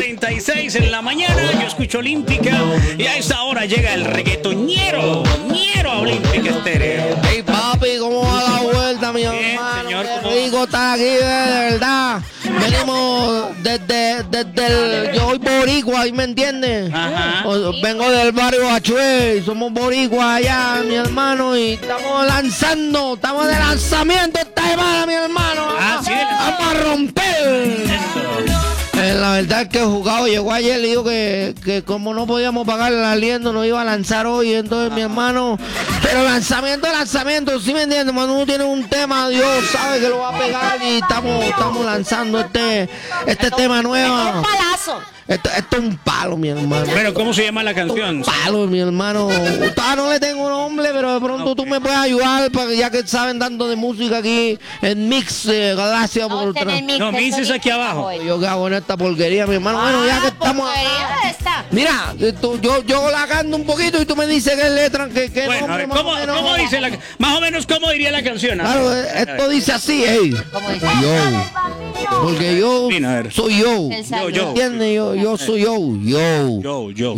36 en la mañana, yo escucho Olímpica y a esa hora llega el reggaetoñero, ñero a Olímpica Estéreo. Hey papi, ¿cómo va la vuelta, mi Bien, hermano? señor, Qué ¿cómo rico está aquí, de verdad. Venimos desde el... Yo soy boricua, ¿me entiendes? Ajá. Vengo del barrio Achué, somos boricua allá, mi hermano, y estamos de lanzamiento esta semana, mi hermano. Ah, sí. Vamos a romper. La verdad es que el juzgado llegó ayer y dijo que como no podíamos pagar el arriendo, nos iba a lanzar hoy. Entonces, mi hermano, pero lanzamiento, ¿sí me entiendes? Cuando uno tiene un tema, Dios sabe que lo va a pegar y estamos lanzando este tema nuevo. Un palazo. Esto es un palo, mi hermano. Pero, ¿cómo se llama la canción? Un palo, mi hermano. Todavía no le tengo nombre, pero de pronto tú me puedes ayudar, para ya que saben tanto de música aquí en Mix. Gracias por... No, Mix es aquí abajo. Yo que hago en esta porquería, mi hermano. Bueno, ya que estamos... Mira, yo la canto un poquito y tú me dices qué letra, qué Bueno, nombre, a ver, ¿cómo dice más o menos cómo diría la canción? Claro, esto dice así, hey. Yo. Porque yo Bien, a ver. soy yo. Yo. ¿Entiendes? Yo soy yo. Yo.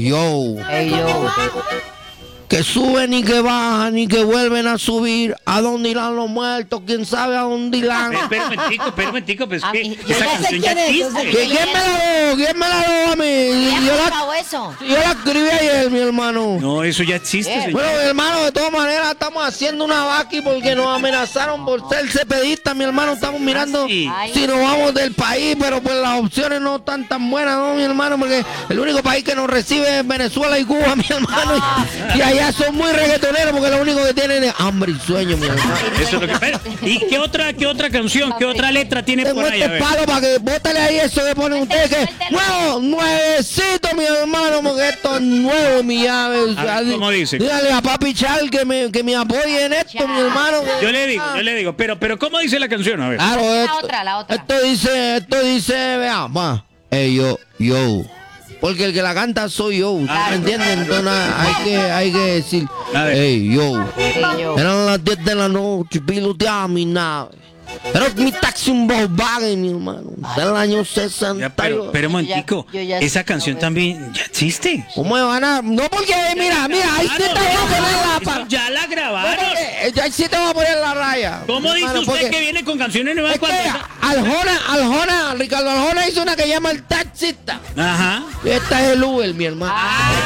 Que suben y que bajan y que vuelven a subir. ¿A dónde irán los muertos? ¿Quién sabe a dónde irán? Espera un momentico, pues que yo esa ya sé canción ya quién es, yo sé existe. ¿Quién me la dio? ¿Quién me la dio a mí? Yo la escribí ayer, mi hermano. No, eso ya existe, señor. Bueno, mi hermano, de todas maneras estamos haciendo una vaca porque nos amenazaron por ser cepedistas, mi hermano. Estamos mirando sí. si nos vamos del país, pero pues las opciones no están tan buenas, ¿no, mi hermano? Porque el único país que nos recibe es Venezuela y Cuba, mi hermano. Y allá son muy reggaetoneros porque lo único que tienen es hambre y sueño, mi hermano. Eso es lo que espera. ¿Y qué otra canción, qué otra letra tiene Tengo por ahí? A este ver. palo para que bótale ahí eso que ponen ustedes que nuevecito, mi hermano, porque esto es nuevo, mi llave. A ver, ¿cómo dice? Dígale a papi Chal que me apoye en esto, mi hermano. Yo le digo, pero ¿cómo dice la canción? A ver. Claro, La otra. Esto dice, vea, va, yo. Porque el que la canta soy yo, ¿me entiendes? Entonces hay que decir, A ver. yo. Eran las 10 de la noche, piloteaba mi nave. Era mi taxi, un Volkswagen, mi hermano, del año 60. Ya, pero momentico, yo ya esa sé, canción no, también ya existe. ¿Cómo me van a...? No, porque mira, ahí sí te voy a poner la Eso ya la grabaron. ahí sí te voy a poner la raya. ¿Cómo dice hermano, usted porque que viene con canciones nuevas? es que Ricardo Aljona hizo una que llama El Taxista. Ajá. Y esta es el Uber, mi hermano.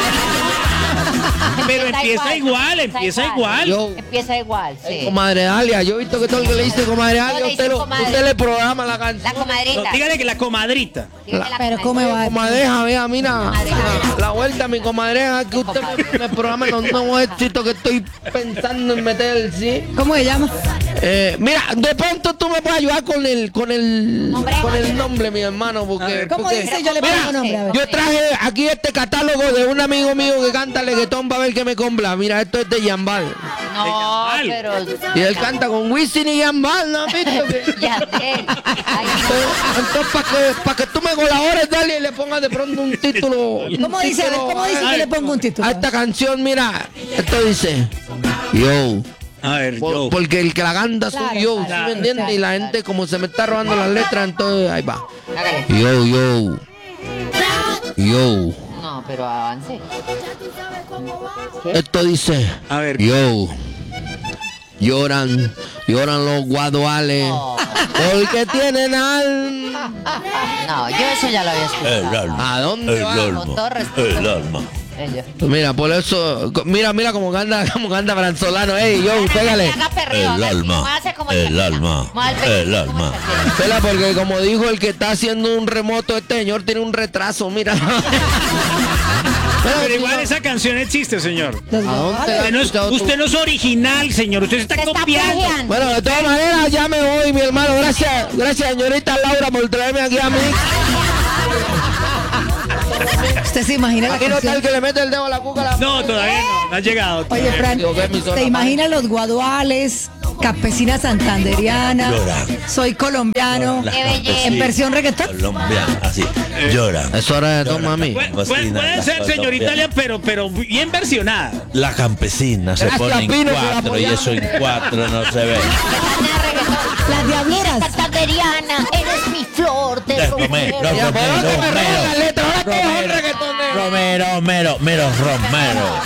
Pero empieza igual. Yo, Empieza igual, sí. comadre Dalia, yo he visto que todo el que le dice comadre Dalia, le dice comadre. usted le programa la canción. La comadrita. No, dígale que la comadrita. Pero ¿cómo va? Comadreja, vea, mira, la vuelta, mi comadreja, que usted me programa los nuevos éxitos que estoy pensando en meter, ¿sí? ¿Cómo se llama? Mira, de pronto tú me puedes ayudar con el nombre, mi hermano, porque... ¿Cómo porque- dice? Yo le pongo nombre, a ver. Yo traje aquí este catálogo de un amigo mío que canta reggaetón para ver qué me compra. Mira, esto es de Yambal. No, Yambal. pero... Y él canta con Wisin y Yambal, ¿no has visto? Ya sé. Entonces, para que tú me colabores, dale, y le pongas de pronto un título. ¿Cómo dice? A ver, ¿cómo dice que le pongo un título? A esta canción, mira, esto dice, yo. A ver, yo. Porque el que la canta soy Claro, yo, claro, ¿sí me entiendes? claro. Y la gente, como se me está robando las letras, entonces ahí va. Hágale. Yo. No, pero avance. Esto dice, A ver. yo. Lloran los guaduales. No. Porque tienen alma. No, yo eso ya lo había escuchado. ¿A dónde va? Con todo respeto. Ellos. Mira, por eso, mira como canta Franzolano. Ey, yo, pégale. Haga perreo, haga así, muévase como el alma. Espera, porque como dijo el que está haciendo un remoto, este señor tiene un retraso, mira. Pero igual esa canción existe, señor. Los ¿A dónde guaduales. la has escuchado tú? Usted no es original, señor. Usted se está Se está copiando. plagiando. Bueno, de todas maneras, ya me voy, mi hermano. Gracias, señorita Laura, por traerme aquí a mí. ¿Usted se imagina la Aquí no está el canción? que le mete el dedo a la cuca. No, todavía no ha llegado. Oye, Fran, Digo, ¿qué, mi zona? ¿te imaginas los guaduales? Campesina santanderiana, Lloran. soy colombiano, Qué belleza. en versión reggaetón. Colombiana, así. Llora. Es hora de todo, mami. Puede ser, señor Italia, pero bien versionada. La campesina se Gracias, pone en Pino, por cuatro y apoyarme. eso en cuatro no se ve. Las diableras. Santanderiana, eres mi flor de Déjame, romero. no, Ya, ¿por dónde me roban las letras? mero Romero.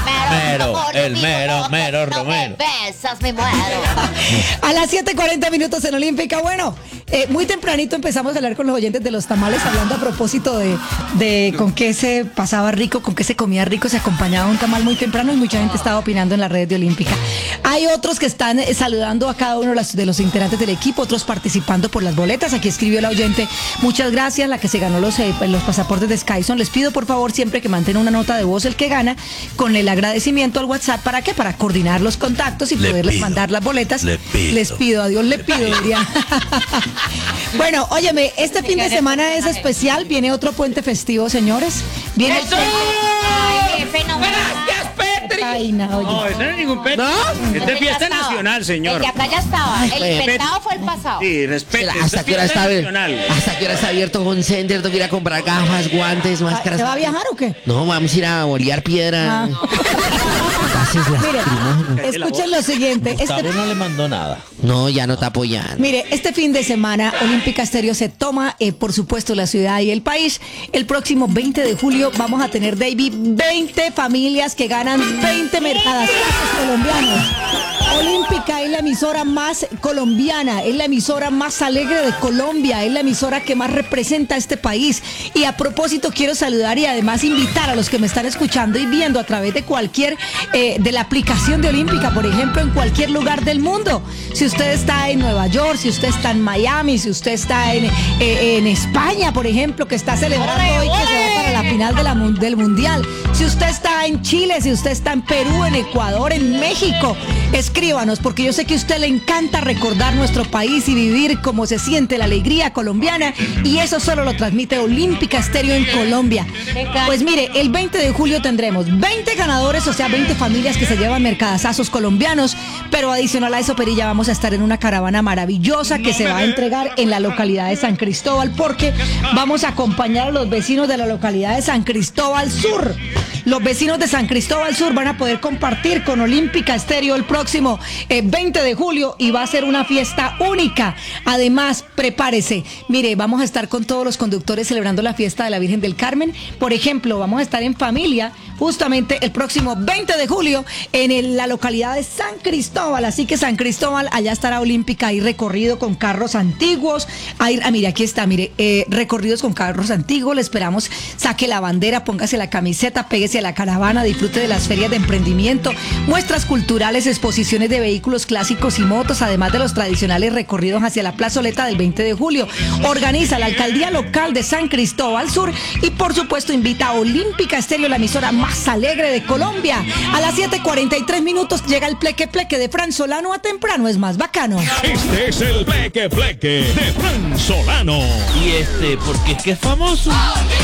Mero Romero. Besas, me muero. A las 7:40 minutos en Olímpica. Bueno, muy tempranito empezamos a hablar con los oyentes de los tamales, hablando a propósito de con qué se pasaba rico, con qué se comía rico, se acompañaba un tamal muy temprano y mucha gente estaba opinando en las redes de Olímpica. Hay otros que están saludando a cada uno de los integrantes del equipo, otros participando por las boletas. Aquí escribió la oyente: muchas gracias, la que se ganó los pasaportes de Skyson. Les pido por favor siempre que mantenga una nota de voz el que gana, con el agradecimiento al WhatsApp. ¿Para qué? Para coordinar los contactos y poderles mandar las boletas. Les pido, a Dios le pido, diría. Bueno, óyeme, este fin de semana es especial. Viene otro puente festivo, señores. Viene el puente. Ay, fenomenal. Ay, no, oye. No, ese no es ningún peto. ¿No? Este es fiesta nacional, señor. El de acá ya estaba. El pues, inventado fue el pasado. Sí, respeto. ¿Hasta qué hora está abierto un center? Tengo que ir a comprar gafas, guantes, máscaras. ¿Se va a viajar o qué? No, vamos a ir a bolear piedra. Mire, escuchen lo siguiente. Gustavo no le mandó nada. No, ya no está apoyando. Mire, este fin de semana Olímpica Estéreo se toma, por supuesto, la ciudad y el país. El próximo 20 de julio vamos a tener, David, 20 familias que ganan 20 mercadazos colombianos. Olímpica es la emisora más colombiana, es la emisora más alegre de Colombia, es la emisora que más representa a este país. Y a propósito, quiero saludar y además invitar a los que me están escuchando y viendo a través de cualquier, de la aplicación de Olímpica, por ejemplo, en cualquier lugar del mundo. Si usted está en Nueva York, si usted está en Miami, si usted está en España, por ejemplo, que está celebrando hoy que se va para la final del Mundial. Si usted está en Chile, si usted está en Perú, en Ecuador, en México, escríbanos, porque yo sé que a usted le encanta recordar nuestro país y vivir como se siente la alegría colombiana, y eso solo lo transmite Olímpica Estéreo en Colombia. Pues mire, el 20 de julio tendremos 20 ganadores, o sea, 20 familias que se llevan mercadazos colombianos, pero adicional a eso, Perilla, vamos a estar en una caravana maravillosa que se va a entregar en la localidad de San Cristóbal, porque vamos a acompañar a los vecinos de la localidad de San Cristóbal Sur. Los vecinos de San Cristóbal Sur van a poder compartir con Olímpica Estéreo el próximo 20 de julio y va a ser una fiesta única. Además, prepárese. Mire, vamos a estar con todos los conductores celebrando la fiesta de la Virgen del Carmen. Por ejemplo, vamos a estar en familia justamente el próximo 20 de julio en la localidad de San Cristóbal. Así que San Cristóbal, allá estará Olímpica. Hay recorrido con carros antiguos. Mire, aquí está, mire, recorridos con carros antiguos. Le esperamos, saque la bandera, póngase la camiseta, péguese a la caravana, disfrute de las ferias de emprendimiento, muestras culturales, exposiciones de vehículos clásicos y motos, además de los tradicionales recorridos hacia la plazoleta del 20 de julio. Organiza la alcaldía local de San Cristóbal Sur y por supuesto invita a Olímpica Estéreo, la emisora más alegre de Colombia. A las 7:43 minutos llega el pleque pleque de Fran Solano. A temprano es más bacano. Este es el pleque pleque de Fran Solano. Y porque es que es famoso.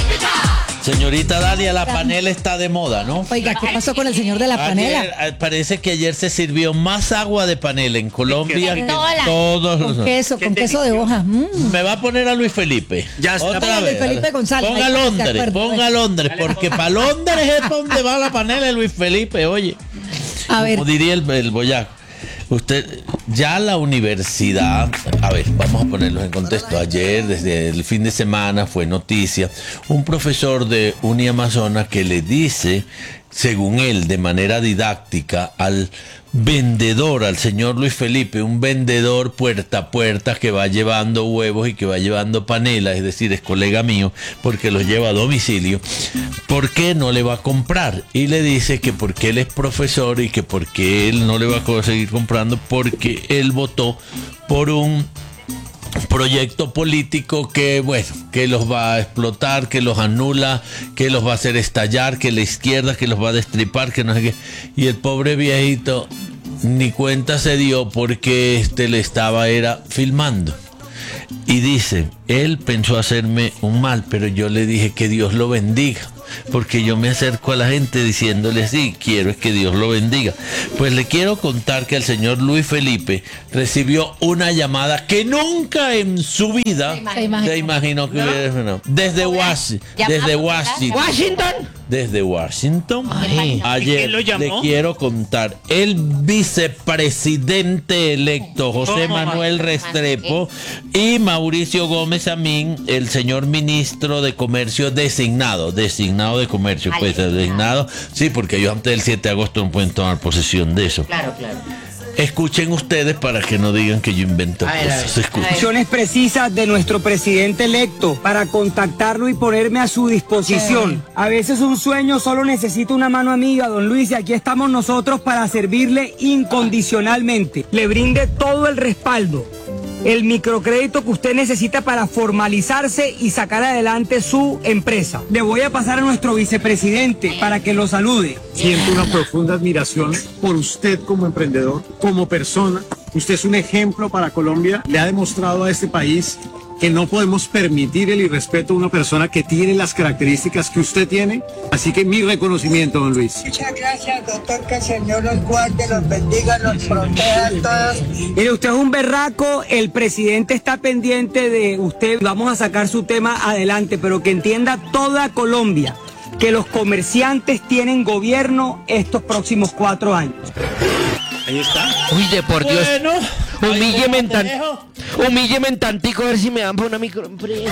Señorita Dalia, la panela está de moda, ¿no? Oiga, ¿qué pasó con el señor de la panela? Parece que ayer se sirvió más agua de panela en Colombia que todos los... Con queso de hoja. Me va a poner a Luis Felipe. Ya está. Otra vez. Luis Felipe González. Ponga Londres, porque para Londres es donde va la panela de Luis Felipe, oye. A ver. Como diría el boyaco. Usted, ya la universidad, a ver, vamos a ponerlos en contexto. Ayer, desde el fin de semana, fue noticia un profesor de Uniamazonas que le dice, según él, de manera didáctica, al vendedor, al señor Luis Felipe, un vendedor puerta a puerta que va llevando huevos y que va llevando panela, es decir, es colega mío, porque los lleva a domicilio, ¿por qué no le va a comprar? Y le dice que porque él es profesor y que porque él no le va a seguir comprando, porque él votó por un proyecto político que, bueno, que los va a explotar, que los anula, que los va a hacer estallar, que la izquierda, que los va a destripar, que no sé qué. Y el pobre viejito ni cuenta se dio porque le estaba filmando. Y dice, él pensó hacerme un mal, pero yo le dije que Dios lo bendiga, porque yo me acerco a la gente diciéndole, sí, quiero es que Dios lo bendiga. Pues le quiero contar que el señor Luis Felipe recibió una llamada que nunca en su vida se imaginó que hubiera, desde Washington. Ay. Ayer le quiero contar, el vicepresidente electo José Manuel Restrepo y Mauricio Gómez Amín, el señor ministro de Comercio designado comisionado de comercio, pues designado, sí, porque ellos antes del 7 de agosto no pueden tomar posesión de eso. Claro. Escuchen ustedes para que no digan que yo invento cosas. Escuchen. Instrucciones precisas de nuestro presidente electo para contactarlo y ponerme a su disposición. A veces un sueño solo necesita una mano amiga, don Luis, y aquí estamos nosotros para servirle incondicionalmente. Le brinde todo el respaldo, el microcrédito que usted necesita para formalizarse y sacar adelante su empresa. Le voy a pasar a nuestro vicepresidente para que lo salude. Siento una profunda admiración por usted como emprendedor, como persona. Usted es un ejemplo para Colombia. Le ha demostrado a este país que no podemos permitir el irrespeto a una persona que tiene las características que usted tiene. Así que mi reconocimiento, don Luis. Muchas gracias, doctor, que el Señor los guarde, los bendiga, los proteja a todos. Mire, usted es un berraco, el presidente está pendiente de usted, vamos a sacar su tema adelante, pero que entienda toda Colombia que los comerciantes tienen gobierno estos próximos 4 años. Ahí está. Uy, de por Dios. Bueno, Humílleme en tantico a ver si me dan para una microempresa.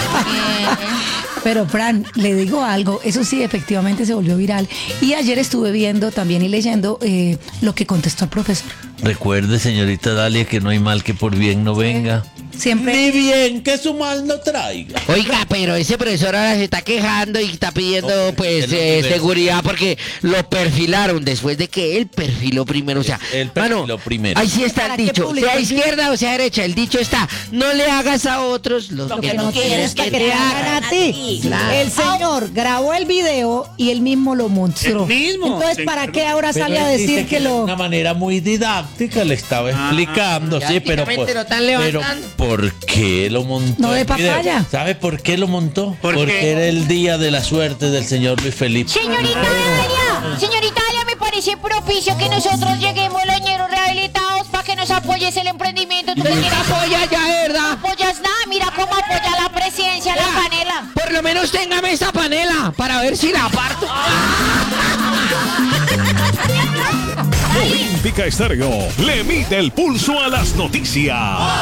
Pero Fran, le digo algo, eso sí, efectivamente se volvió viral. Y ayer estuve viendo también y leyendo lo que contestó el profesor. recuerde, señorita Dalia, que no hay mal que por bien no venga. Siempre. Ni bien que su mal no traiga. Oiga, pero ese profesor ahora se está quejando y está pidiendo pues seguridad porque lo perfilaron después de que él perfiló primero. O sea, él perfiló primero. Ahí sí está el dicho, sea izquierda o sea derecha, el dicho está, no le hagas a otros lo que no quieres que te hagan a ti. Claro. El señor grabó el video y él mismo lo mostró. El mismo. Entonces, ¿para qué ahora sale a decir que lo...? De una manera muy didáctica le estaba explicando, sí, pero ¿por qué lo montó? No de papaya. ¿Sabe por qué lo montó? Porque era el día de la suerte del señor Luis Felipe. Señorita Dalia, me parece propicio que nosotros lleguemos los ñeros rehabilitados para que nos apoyes el emprendimiento. ¿Tú qué quieres? Apoya ya, ¿verdad? No apoyas nada, mira cómo apoya la presidencia, la panela. Por lo menos téngame esa panela para ver si la parto. Olímpica Estéreo le mide el pulso a las noticias.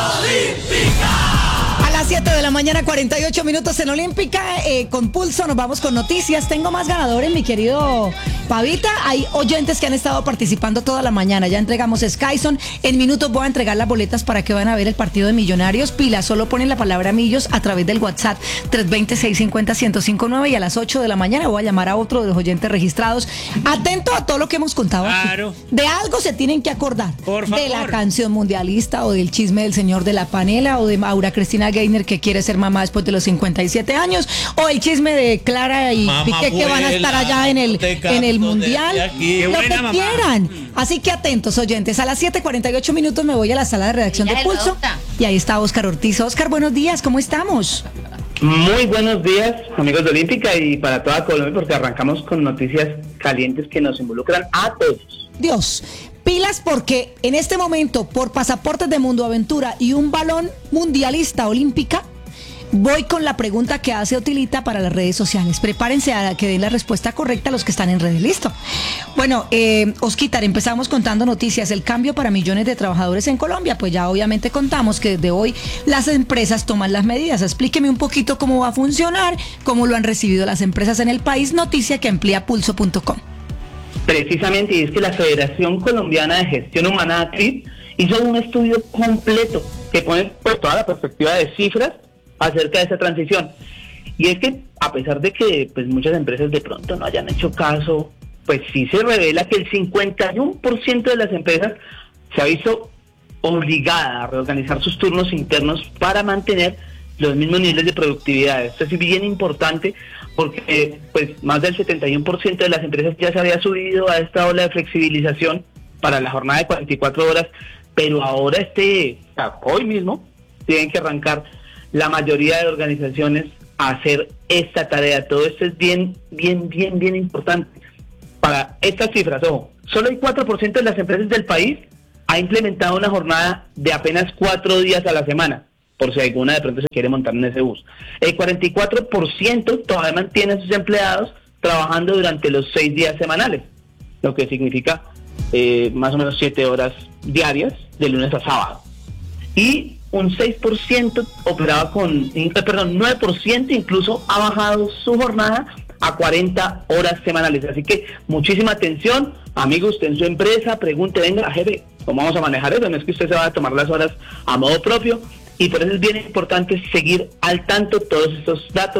A las 7 de la mañana, 48 minutos en Olímpica, con Pulso nos vamos con noticias. Tengo más ganadores, mi querido Pavita. Hay oyentes que han estado participando toda la mañana. Ya entregamos Skyson. En minutos voy a entregar las boletas para que van a ver el partido de Millonarios. Pila, solo ponen la palabra Millos a través del WhatsApp 320-650-1059 y a las 8 de la mañana voy a llamar a otro de los oyentes registrados. Atento a todo lo que hemos contado Claro. aquí. De algo se tienen que acordar. Por favor. De la canción mundialista o del chisme del señor de la panela o de Maura Cristina Gainer que quiere ser mamá después de los 57 años o el chisme de Clara y Mamá Piqué que van a estar allá en el mundial, lo que quieran. Así que atentos, oyentes. A las 7:48 minutos me voy a la sala de redacción de Mira, Pulso y ahí está Óscar Ortiz. Óscar, buenos días, ¿cómo estamos? Muy buenos días, amigos de Olímpica, y para toda Colombia, porque arrancamos con noticias calientes que nos involucran a todos. Dios, pilas porque en este momento, por pasaportes de Mundo Aventura y un balón mundialista olímpica, voy con la pregunta que hace Otilita para las redes sociales. Prepárense a que den la respuesta correcta a los que están en redes. Listo. Bueno, Osquitar, empezamos contando noticias. El cambio para millones de trabajadores en Colombia. Pues ya obviamente contamos que desde hoy las empresas toman las medidas. Explíqueme un poquito cómo va a funcionar, cómo lo han recibido las empresas en el país. Noticia que amplía pulso.com. Precisamente, y es que la Federación Colombiana de Gestión Humana, ACRIT, hizo un estudio completo que pone pues toda la perspectiva de cifras acerca de esa transición. Y es que a pesar de que pues muchas empresas de pronto no hayan hecho caso, pues sí se revela que el 51% de las empresas se ha visto obligada a reorganizar sus turnos internos para mantener los mismos niveles de productividad. Esto es bien importante porque pues más del 71% de las empresas ya se había subido a esta ola de flexibilización para la jornada de 44 horas, pero ahora hoy mismo tienen que arrancar la mayoría de organizaciones a hacer esta tarea. Todo esto es bien importante. Para estas cifras, ojo, solo el 4% de las empresas del país ha implementado una jornada de apenas 4 días a la semana, por si alguna de pronto se quiere montar en ese bus. El 44% todavía mantiene a sus empleados trabajando durante los 6 días semanales, lo que significa más o menos 7 horas diarias, de lunes a sábado. Y un 6% operaba 9% incluso ha bajado su jornada a 40 horas semanales. Así que muchísima atención, amigo, usted en su empresa, pregunte, venga, jefe, ¿cómo vamos a manejar eso? No es que usted se va a tomar las horas a modo propio, y por eso es bien importante seguir al tanto todos estos datos.